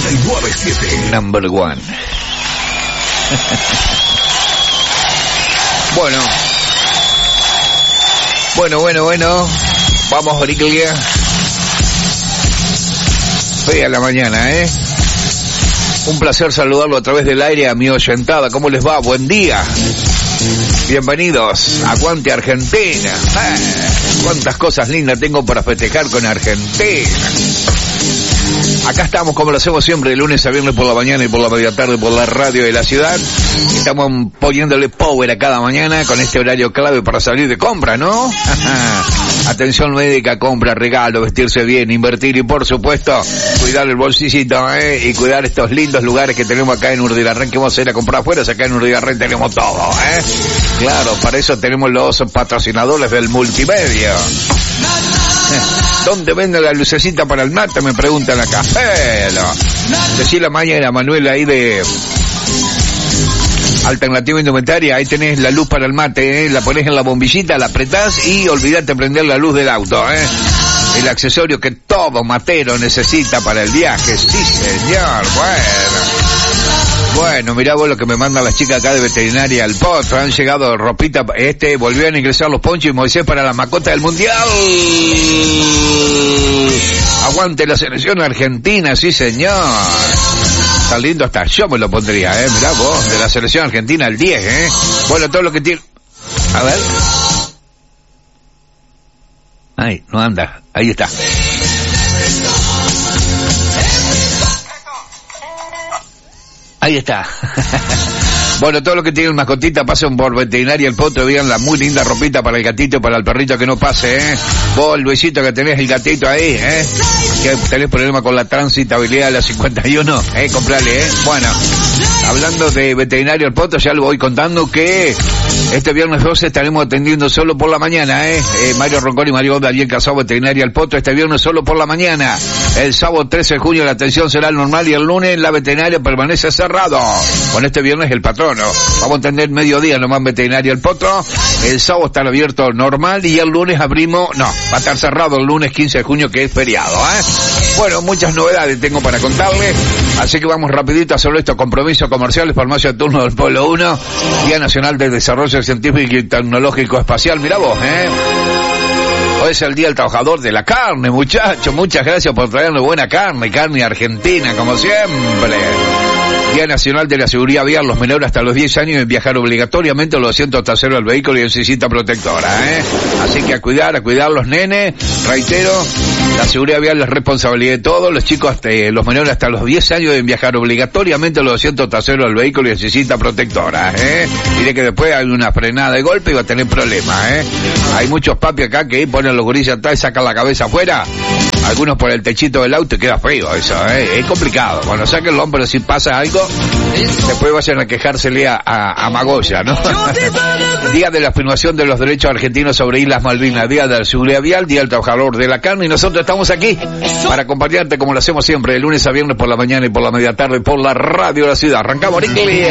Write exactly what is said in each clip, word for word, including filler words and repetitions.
noventa y nueve punto siete. Number one. Bueno. Bueno, bueno, bueno. Vamos, Oriclia. Fea la mañana, ¿eh? Un placer saludarlo a través del aire a mi oyentada. ¿Cómo les va? Buen día. Bienvenidos. Aguante Argentina. Ah, cuántas cosas lindas tengo para festejar con Argentina. Acá estamos como lo hacemos siempre, de lunes a viernes por la mañana y por la media tarde por la radio de la ciudad. Estamos poniéndole power a cada mañana con este horario clave para salir de compra, ¿no? Atención médica, compra, regalo, vestirse bien, invertir y por supuesto cuidar el bolsillito, ¿eh? Y cuidar estos lindos lugares que tenemos acá en Urdilarren, que vamos a ir a comprar afuera. Acá en Urdilarren tenemos todo, ¿eh? Claro, para eso tenemos los patrocinadores del multimedia. ¿Dónde vende la lucecita para el mate? Me preguntan acá. Pero, decí la Maya y la Manuela ahí de Alternativa Indumentaria. Ahí tenés la luz para el mate, ¿eh? La ponés en la bombillita, la apretás y olvidate prender la luz del auto, ¿eh? El accesorio que todo matero necesita para el viaje. Sí, señor. Bueno. Bueno, mirá vos lo que me mandan las chicas acá de Veterinaria al Potro. Han llegado ropita, este, volvieron a ingresar los Ponchos y Moisés para la mascota del Mundial. Aguante la selección argentina, sí señor. Tan lindo, hasta yo me lo pondría, eh. Mirá vos, de la selección argentina el diez, eh. Bueno, todo lo que tiene... A ver. Ay, no anda. Ahí está. Ahí está. Bueno, todo lo que tienen mascotita, pasen por Veterinaria El Potro, vean la muy linda ropita para el gatito y para el perrito que no pase, ¿eh? Vos, el Luisito, que tenés el gatito ahí, ¿eh? Que tenés problema con la transitabilidad de la cincuenta y uno, ¿eh? Comprale, ¿eh? Bueno, hablando de Veterinario El Potro, ya lo voy contando que este viernes doce estaremos atendiendo solo por la mañana, ¿eh? eh Mario Roncón y Mario Daniel Casado, Veterinaria El Potro, este viernes solo por la mañana. El sábado trece de junio la atención será normal y el lunes la veterinaria permanece cerrado. Con este viernes el patrono. Vamos a tener mediodía nomás en Veterinaria El Potro. El sábado estará abierto normal y el lunes abrimos... No, va a estar cerrado el lunes quince de junio, que es feriado, ¿eh? Bueno, muchas novedades tengo para contarles. Así que vamos rapidito a hacer estos compromisos comerciales. Farmacia Turno del Pueblo uno. Día Nacional de Desarrollo Científico y Tecnológico Espacial. Mirá vos, ¿eh? Hoy es el Día del Trabajador de la Carne, muchachos. Muchas gracias por traernos buena carne, carne argentina, como siempre. Día Nacional de la Seguridad Vial, los menores hasta los diez años deben viajar obligatoriamente los asientos traseros del vehículo y en su cinta protectora, ¿eh? Así que a cuidar, a cuidar los nenes. Reitero, la seguridad vial es responsabilidad de todos. Los chicos, hasta, los menores hasta los diez años deben viajar obligatoriamente los asientos traseros del vehículo y en su cinta protectora, ¿eh? Mire que después hay una frenada de golpe y va a tener problemas, ¿eh? Hay muchos papi acá que ponen los gurises atrás y sacan la cabeza afuera. Algunos por el techito del auto y queda frío eso, ¿eh? Es complicado. Cuando saquen el hombro, si pasa algo, después vayan a quejársele a, a, a Magoya, ¿no? Día de la afirmación de los derechos argentinos sobre Islas Malvinas, Día de la Seguridad Vial, Día del Trabajador de la Carne, y nosotros estamos aquí para acompañarte como lo hacemos siempre, de lunes a viernes por la mañana y por la media tarde por la radio de la ciudad. Arrancamos,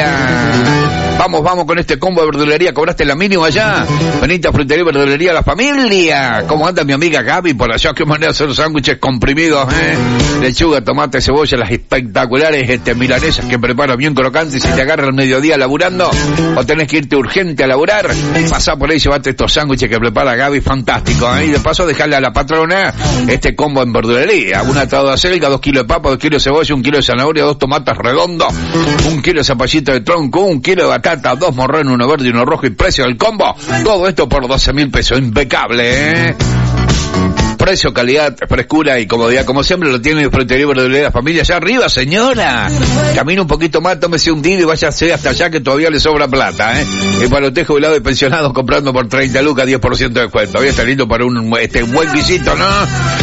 Riclia. Vamos, vamos con este combo de verdulería. ¿Cobraste la mínima allá? Venite a Frutería y Verdulería La Familia. ¿Cómo anda mi amiga Gaby por allá? ¿Qué manera de hacer los sándwiches comprimidos, eh? Lechuga, tomate, cebolla, las espectaculares este, milanesas que prepara bien crocantes. Si te agarra el mediodía laburando o tenés que irte urgente a laburar, pasá por ahí y llevate estos sándwiches que prepara Gaby, fantástico, ¿eh? Y de paso dejarle a la patrona este combo en verdulería. Una atado de acelga, dos kilos de papa, dos kilos de cebolla, un kilo de zanahoria, dos tomates redondos, un kilo de zapallito de tronco, un kilo de batata, dos morrones, uno verde y uno rojo, y precio del combo, todo esto por doce mil pesos, impecable, ¿eh? Precio, calidad, frescura y comodidad, como siempre lo tiene Frutería y Verdulería La Familia. Allá arriba, señora, camina un poquito más, tómese un día y váyase hasta allá que todavía le sobra plata, ¿eh? Y para usted jubilado y pensionado comprando por treinta lucas, diez por ciento de descuento. Todavía está lindo para un este un buen guisito, ¿no?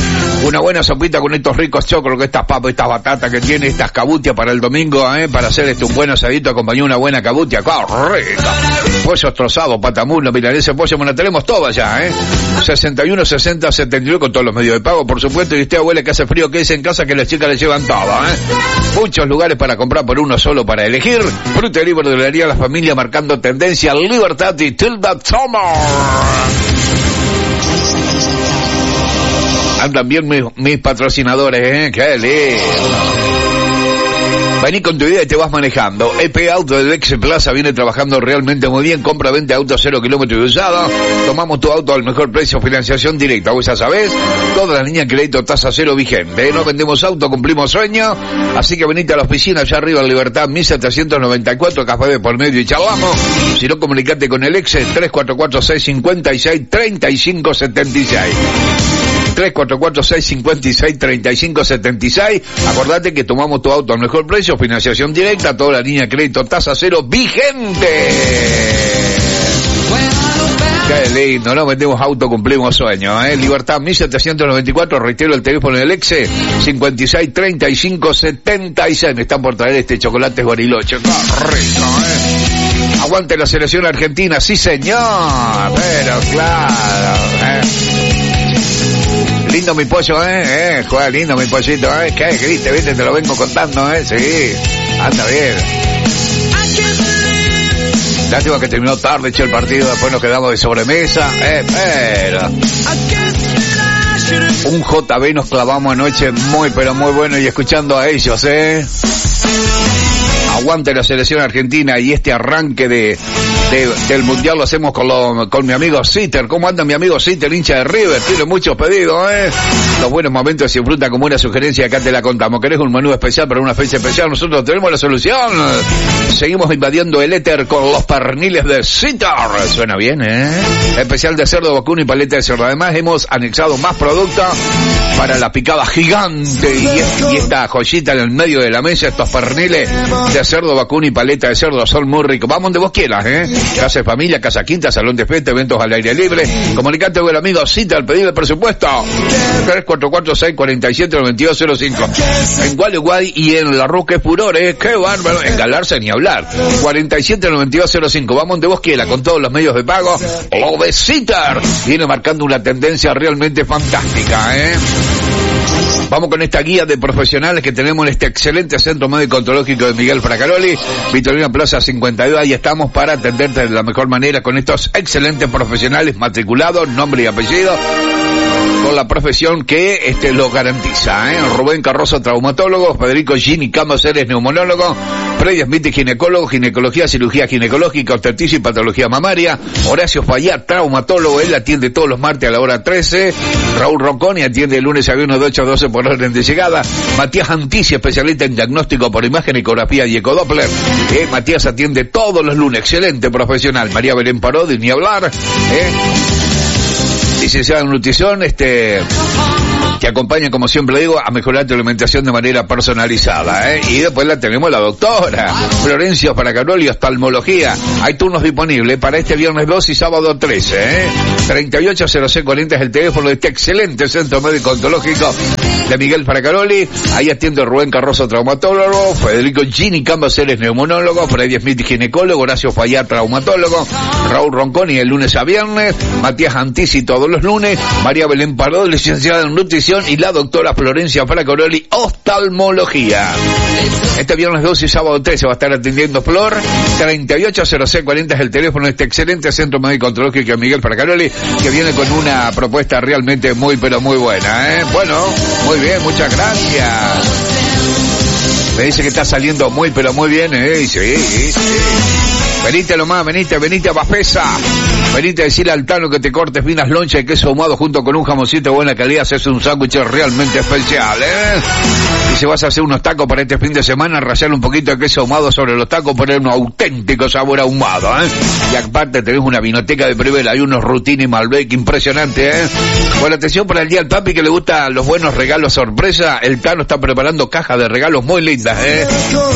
Una buena sopita con estos ricos choclos, estas papas, estas batatas que tiene, estas cabutias para el domingo, ¿eh? Para hacer este un buen asadito, acompañó una buena cabutia, ¡claro, rica! Pollos trozados, patamulo, milanesa, pollo, bueno, tenemos todo allá, ¿eh? sesenta y uno, sesenta, setenta y nueve con todos los medios de pago, por supuesto, y usted, abuela, que hace frío, que es en casa, que las chicas le llevan todo, ¿eh? Muchos lugares para comprar por uno solo para elegir. Frutería y Verdulería La Familia, marcando tendencia, Libertad y Tilda Summer. Andan bien mis, mis patrocinadores, ¿eh? ¡Qué lindo! Vení con tu idea y te vas manejando. E P Auto del Exe Plaza viene trabajando realmente muy bien. Compra, vende autos cero kilómetros y usado. Tomamos tu auto al mejor precio, financiación directa. Vos ya sabés, toda la línea de crédito tasa cero vigente. No vendemos auto, cumplimos sueño. Así que venite a la oficina allá arriba en Libertad mil setecientos noventa y cuatro, café de por medio y charlamos. Si no, comunicate con el Exe tres cuatro cuatro, seis cinco seis, tres cinco siete seis. tres cuatro cuatro, seis cinco seis, tres cinco siete seis. Acordate que tomamos tu auto al mejor precio, financiación directa, toda la línea de crédito tasa cero vigente. Qué lindo, no vendemos auto, cumplimos sueños, ¿eh? Libertad mil setecientos noventa y cuatro, reitero el teléfono del Exe, cincuenta y seis, treinta y cinco, setenta y seis. Me están por traer este chocolate Bariloche, qué rico, ¿eh? Aguante la selección argentina, sí señor, pero claro, ¿eh? Lindo mi pollo, ¿eh? ¿eh? Juega lindo mi pollito, ¿eh? ¿Qué grite, viste? Te lo vengo contando, ¿eh? Sí, anda bien. Lástima que terminó tarde, che, el partido, después nos quedamos de sobremesa, eh, pero... Un J B nos clavamos anoche muy, pero muy bueno, y escuchando a ellos, ¿eh? Aguante la selección argentina y este arranque de, de del mundial lo hacemos con, lo, con mi amigo Sitter. ¿Cómo anda mi amigo Sitter, hincha de River? Tiene muchos pedidos, ¿eh? Los buenos momentos se disfrutan como una sugerencia, acá te la contamos. ¿Querés un menú especial para una fecha especial? Nosotros tenemos la solución. Seguimos invadiendo el éter con los perniles de Sitter. Suena bien, ¿eh? Especial de cerdo, vacuno y paleta de cerdo. Además hemos anexado más productos para la picada gigante y, y esta joyita en el medio de la mesa, estos perniles de cerdo, vacuno y paleta de cerdo son muy ricos. Vamos donde vos quieras, ¿eh? Casa de familia, casa quinta, salón de fiesta, eventos al aire libre. Comunicate con el amigo Cita al pedir el presupuesto. tres cuatro cuatro, seis cuatro siete, nueve dos cero cinco. En Gualeguay y en La Roque Furores, qué bárbaro. En Galarza ni hablar. cuarenta y siete, noventa y dos cero cinco. Vamos donde vos quieras, con todos los medios de pago. Obesitar viene marcando una tendencia realmente fantástica, ¿eh? Vamos con esta guía de profesionales que tenemos en este excelente centro médico ontológico de Miguel Fracaroli, Victorina Plaza cincuenta y dos. Ahí estamos para atenderte de la mejor manera con estos excelentes profesionales matriculados, nombre y apellido, con la profesión que este lo garantiza, ¿eh? Rubén Carrozo, traumatólogo; Federico Gini Campos, eres neumonólogo; Freddy Smith, ginecólogo, ginecología, cirugía ginecológica, obstetricia y patología mamaria; Horacio Fallar, traumatólogo, él atiende todos los martes a la hora trece; Raúl Ronconi atiende el lunes a viernes de ocho a doce por orden de llegada; Matías Antici, especialista en diagnóstico por imagen, ecografía y ecodoppler; eh, Matías atiende todos los lunes, excelente profesional; María Belén Parodi, ni hablar, eh. licenciada en nutrición, este, que acompaña, como siempre digo, a mejorar tu alimentación de manera personalizada, ¿eh? Y después la tenemos la doctora Florencia Fracaroli, oftalmología. Hay turnos disponibles para este viernes dos y sábado trece, ¿eh? treinta y ocho cero seis cuarenta es el teléfono de este excelente centro médico ontológico de Miguel Fracaroli. Ahí atiende Rubén Carrozo, traumatólogo; Federico Gini Campos, eres neumonólogo; Freddy Smith, ginecólogo; Horacio Fallar, traumatólogo; Raúl Ronconi, el lunes a viernes; Matías Antici, todos los lunes; María Belén Pardo, licenciada en nutrición; y la doctora Florencia Fracaroli, oftalmología. Este viernes dos y sábado trece va a estar atendiendo Flor. treinta y ocho cero seis cuarenta es el teléfono de este excelente centro médico ontológico de Miguel Fracaroli, que viene con una propuesta realmente muy pero muy buena, ¿eh? Bueno, muy bien, muchas gracias. Me dice que está saliendo muy pero muy bien, ¿eh? Sí, sí, sí. Venite nomás, venite, venite a Bafesa. Venite a decirle al Tano que te cortes finas lonchas y queso ahumado junto con un jamoncito de buena calidad. Haces un sándwich realmente especial, ¿eh? Y si vas a hacer unos tacos para este fin de semana, rallar un poquito de queso ahumado sobre los tacos, poner un auténtico sabor ahumado, ¿eh? Y aparte tenés una vinoteca de primera, hay unos Rutini y Malbec impresionante, ¿eh? Bueno, atención para el día del papi que le gustan los buenos regalos sorpresa. El Tano está preparando cajas de regalos muy lindas, ¿eh?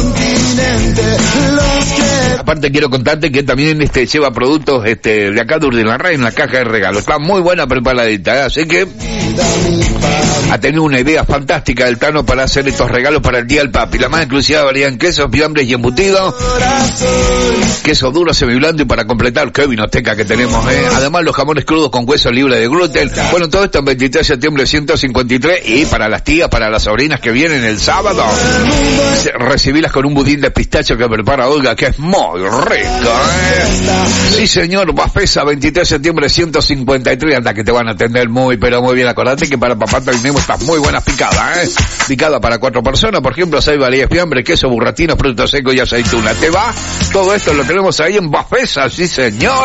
Aparte quiero contarte que también este lleva productos este de acá de Urdilarray en la caja de regalos. Está muy buena preparadita, ¿eh? Así que ha tenido una idea fantástica del Tano para hacer estos regalos para el día del papi. La más exclusiva variedad en quesos, fiambres y embutidos, queso duro, semiblando, y para completar, qué vinoteca que tenemos, ¿eh? Además los jamones crudos con hueso libre de gluten. Bueno, todo esto en veintitrés de septiembre ciento cincuenta y tres, y para las tías, para las sobrinas que vienen el sábado, recibirlas con un budín de pistacho que prepara Olga, que es muy rico, ¿eh? Sí señor, Bafesa, veintitrés de septiembre ciento cincuenta y tres, anda que te van a atender muy pero muy bien. Acordate que para papá tenemos langostas muy buenas picadas, ¿eh? Picada para cuatro personas, por ejemplo, seis valías fiambre, queso burratino, frutos secos y aceituna. ¿Te va? Todo esto lo tenemos ahí en Bafesa, sí señor.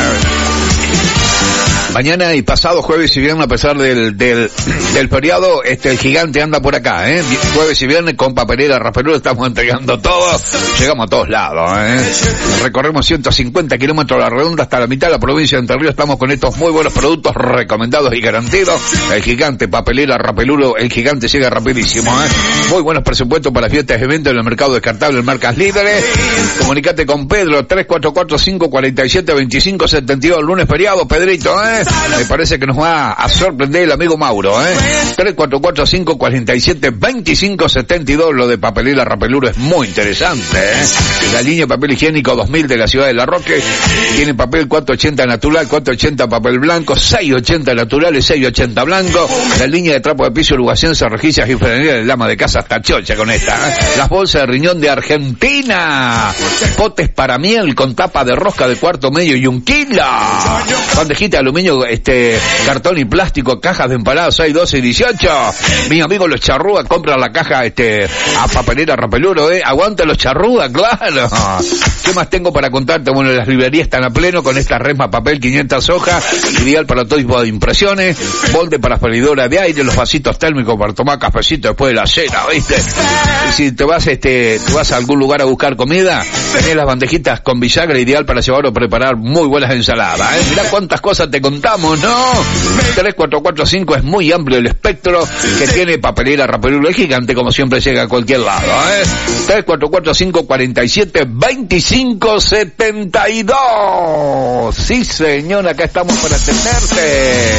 Mañana y pasado jueves y viernes, a pesar del, del, del feriado, este, el gigante anda por acá, ¿eh? Jueves y viernes con papelera, raspelura, estamos entregando todo. Llegamos a todos lados, ¿eh? Recorremos ciento cincuenta kilómetros a la redonda hasta la mitad de la provincia de Entre Ríos. Estamos con estos muy buenos productos recomendados y garantidos. El gigante, papelera, rapeluro, el gigante llega rapidísimo, ¿eh? Muy buenos presupuestos para fiestas y eventos en el mercado descartable en marcas líderes. Comunicate con Pedro, tres cuatro cuatro, cinco cuatro siete, dos cinco siete dos, lunes feriado, Pedrito, ¿eh? Me parece que nos va a sorprender el amigo Mauro, ¿eh? tres cuatro cuatro, cinco cuatro siete, dos cinco siete dos. Lo de papelera rapeluro es muy interesante, ¿eh? La línea de papel higiénico dos mil de la ciudad de La Roque tiene papel cuatrocientos ochenta natural, cuatrocientos ochenta papel blanco, seiscientos ochenta natural y seiscientos ochenta blanco. La línea de trapo de piso uruguayense, rejillas y frenería de Lama de Casa hasta chocha con esta, ¿eh? Las bolsas de riñón de Argentina, potes para miel con tapa de rosca de cuarto medio y un kilo, bandejita de aluminio, este, cartón y plástico, cajas de empanadas seis, doce y dieciocho. Mi amigo los charrúas compran la caja, este, a papelera rapeluro, eh. Aguanta los charrúas, claro. ¿Qué más tengo para contarte? Bueno, las librerías están a pleno con esta resma papel, quinientas hojas, ideal para todo tipo de impresiones, molde para freidora de aire, los vasitos térmicos para tomar cafecito después de la cena, ¿viste? Y si te vas, este, te vas a algún lugar a buscar comida, tenés las bandejitas con bisagra, ideal para llevar o preparar muy buenas ensaladas, eh. Mirá cuántas cosas te contamos, ¿no? tres cuatro cuatro cinco es muy amplio el espectro que tiene papelera rapeluro, el gigante, como siempre llega a cualquier lado, ¿eh? tres cuatro cuatro, cinco cuatro siete, dos cinco siete dos. Sí, señor, acá estamos para atenderte.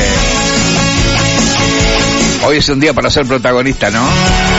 Hoy es un día para ser protagonista, ¿no?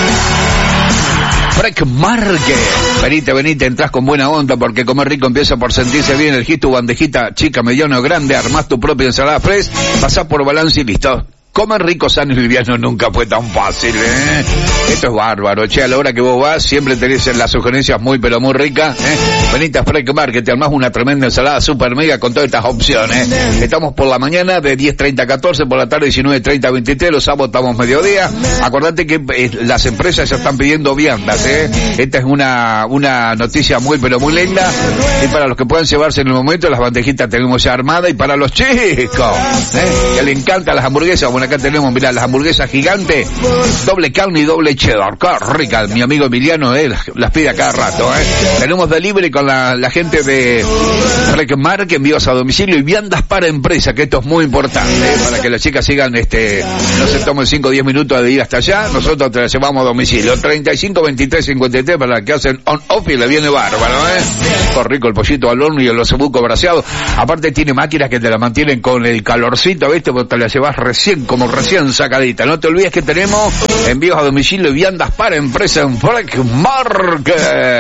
Freck Market. Venite, venite, entras con buena onda porque comer rico empieza por sentirse bien. Elegís tu bandejita chica, mediana o grande, armás tu propia ensalada fresh, pasás por balance y listo. Comer rico, sano y liviano nunca fue tan fácil, ¿eh? Esto es bárbaro, che, a la hora que vos vas siempre tenés las sugerencias muy pero muy ricas, ¿eh? Venite a Freck Market, te armás una tremenda ensalada super mega con todas estas opciones. Estamos por la mañana de diez treinta a catorce, por la tarde diecinueve treinta a veintitrés, los sábados estamos mediodía. Acordate que eh, las empresas ya están pidiendo viandas, ¿eh? Esta es una una noticia muy pero muy linda. Y para los que puedan llevarse en el momento, las bandejitas tenemos ya armadas. Y para los chicos, ¿eh? Que le encantan las hamburguesas, bueno, acá tenemos, mirá, las hamburguesas gigantes, doble carne y doble cheddar, qué rica, mi amigo Emiliano, eh, las, las pide a cada rato, eh. Tenemos delivery con la, la gente de Freck Market, envíos a domicilio y viandas para empresa, que esto es muy importante, eh, para que las chicas sigan, este, no se tomen cinco o diez minutos de ir hasta allá, nosotros te las llevamos a domicilio, treinta y cinco veintitrés cincuenta y tres para las que hacen on-off y le viene bárbaro, eh. Qué rico el pollito al horno y el osobuco braseado, aparte tiene máquinas que te la mantienen con el calorcito, ¿viste? Porque te la llevas recién, como recién sacadita. No te olvides que tenemos envíos a domicilio y viandas para empresa en Freck Market.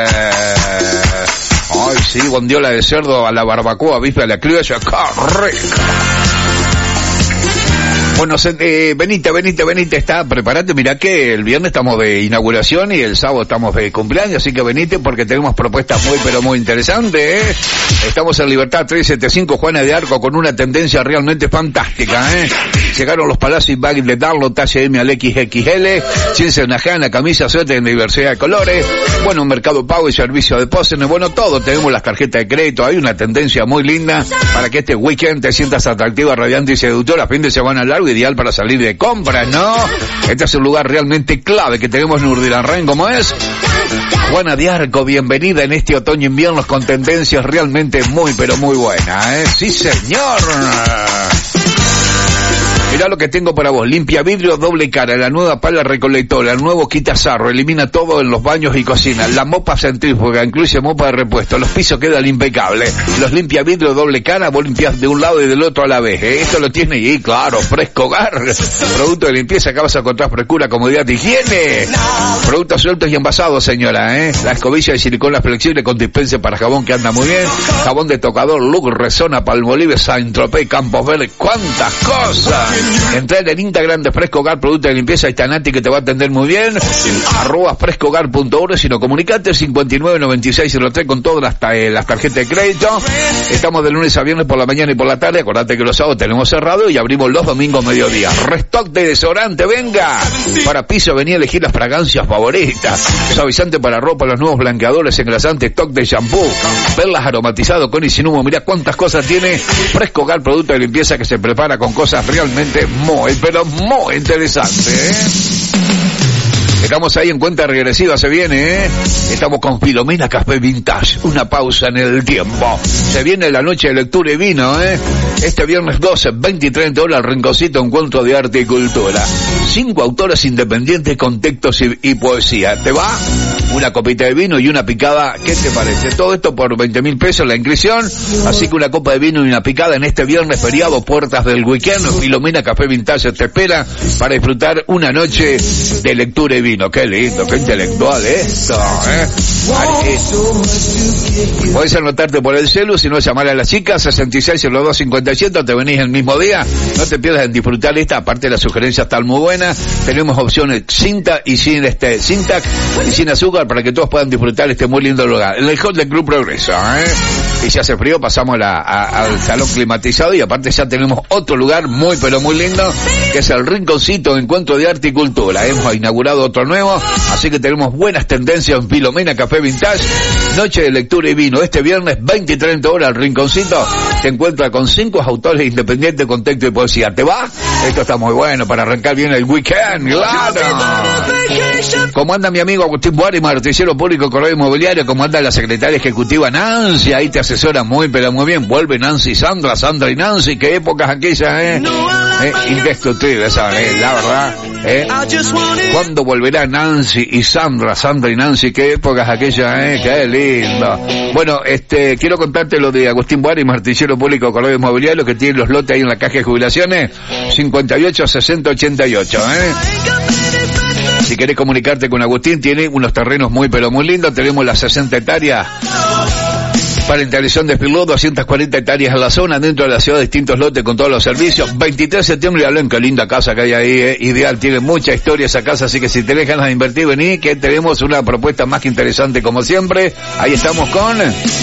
Ay, sí, bondiola de cerdo a la barbacoa, bife a la criolla, qué rico. Bueno, eh, venite, venite, venite, está, prepárate, mirá que el viernes estamos de inauguración y el sábado estamos de cumpleaños, así que venite porque tenemos propuestas muy, pero muy interesantes, ¿eh? Estamos en Libertad trescientos setenta y cinco, Juana de Arco, con una tendencia realmente fantástica, ¿eh? Llegaron los palacios y bags de Darlo, talla M al equis equis ele, ciencia najana, camisa, suéter en diversidad de colores, bueno, mercado pago y servicio de pósenes, bueno, todo, tenemos las tarjetas de crédito, hay una tendencia muy linda para que este weekend te sientas atractiva, radiante y seductora, fin de semana largo, ideal para salir de compras, ¿no? Este es un lugar realmente clave que tenemos en Urdilanrain, como es Juana de Arco. Bienvenida en este otoño-invierno con tendencias realmente muy, pero muy buenas, ¿eh? Sí, señor. Mirá lo que tengo para vos, limpia vidrio doble cara, la nueva pala recolectora, el nuevo quitasarro, elimina todo en los baños y cocinas, la mopa centrífuga, incluye mopa de repuesto, los pisos quedan impecables, los limpia vidrio doble cara, vos limpiás de un lado y del otro a la vez, ¿eh? Esto lo tiene y claro, Fresco Hogar, producto de limpieza, acá vas a encontrar frescura, comodidad y higiene, productos sueltos y envasados, señora, ¿eh? La escobilla de silicona flexible con dispense para jabón que anda muy bien, jabón de tocador, Look, Resona, Palmolive, Saint-Tropez, Campos Verdes, cuántas cosas. Entra en el Instagram de Fresco Hogar, producto de limpieza, ahí está Nati que te va a atender muy bien. Arroba frescohogar punto org, si no comunicate, cincuenta y nueve noventa y seis cero tres con todas las, eh, las tarjetas de crédito. Estamos de lunes a viernes por la mañana y por la tarde. Acordate que los sábados tenemos cerrado y abrimos los domingos mediodía. Restock de desodorante, venga. Para piso venía a elegir las fragancias favoritas. Suavizante para ropa, los nuevos blanqueadores, engrasantes, stock de shampoo, perlas aromatizado con y sin humo. Mirá cuántas cosas tiene Fresco Hogar, producto de limpieza que se prepara con cosas realmente muy, pero muy interesantes, ¿eh? Estamos ahí en cuenta regresiva, se viene, ¿eh? Estamos con Filomena Café Vintage, una pausa en el tiempo. Se viene la noche de lectura y vino, ¿eh? Este viernes doce, veinte y treinta horas, Rinconcito, encuentro de arte y cultura. Cinco autores independientes con textos y, y poesía. ¿Te va? Una copita de vino y una picada, ¿qué te parece? Todo esto por veinte mil pesos la inscripción, así que una copa de vino y una picada en este viernes feriado, puertas del weekend. Filomena Café Vintage te espera para disfrutar una noche de lectura y vino. Qué lindo, qué intelectual esto, ¿eh? Podés anotarte por el celu, si no llamar a las chicas, sesenta y seis cero dos cincuenta y siete, te venís el mismo día. No te pierdas en disfrutar esta, aparte las sugerencias están muy buenas. Tenemos opciones cinta y sin este, Cintac y sin azúcar para que todos puedan disfrutar este muy lindo lugar. En el hall del Club Progreso, ¿eh? Y si hace frío pasamos a la, a, al salón climatizado y aparte ya tenemos otro lugar muy pero muy lindo, que es el Rinconcito, encuentro de arte y cultura. Hemos inaugurado otro nuevo, así que tenemos buenas tendencias en Filomena Café Vintage. Noche de lectura y vino, este viernes veinte y treinta horas, el Rinconcito te encuentra con cinco autores independientes con texto y poesía. ¿Te va? Esto está muy bueno para arrancar bien el weekend, claro. ¿Cómo anda mi amigo Agustín Buari, martillero público, correo inmobiliario? ¿Cómo anda la secretaria ejecutiva Nancy? Ahí te asesora muy pero muy bien. Vuelve Nancy y Sandra, Sandra y Nancy. Qué épocas aquellas, eh, eh indiscutible, ¿sabes? La verdad, eh. ¿Cuándo volverá Nancy y Sandra, Sandra y Nancy? Qué épocas aquellas, eh. Qué lindo. Bueno, este, quiero contarte lo de Agustín Buari, martillero público, correo inmobiliario, que tiene los lotes ahí en la caja de jubilaciones, cincuenta y ocho sesenta ochenta y ocho, eh. Si querés comunicarte con Agustín, tiene unos terrenos muy pero muy lindos. Tenemos las sesenta hectáreas para instalación de Spillow, doscientas cuarenta hectáreas en la zona, dentro de la ciudad, distintos lotes con todos los servicios. veintitrés de septiembre, Alén, qué linda casa que hay ahí, eh. Ideal, tiene mucha historia esa casa, así que si tenés ganas de invertir, vení, que tenemos una propuesta más que interesante como siempre. Ahí estamos con